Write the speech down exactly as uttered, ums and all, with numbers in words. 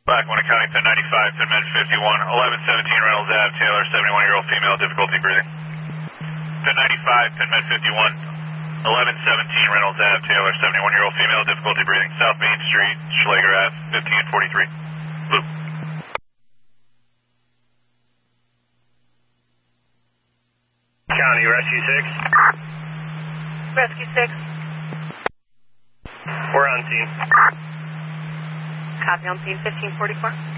Lackawanna County, Pin ninety-five, Pin Med fifty-one, eleven seventeen Reynolds Ave, Taylor, seventy-one-year-old female, difficulty breathing. Pin ninety-five, Pin Med fifty-one, eleven seventeen Reynolds Ave, Taylor, seventy-one-year-old female, difficulty breathing. South Main Street, Schlager Ave, fifteen forty-three. Blue. County, Rescue six. Rescue six. We're on scene. Copy on scene, fifteen forty-four.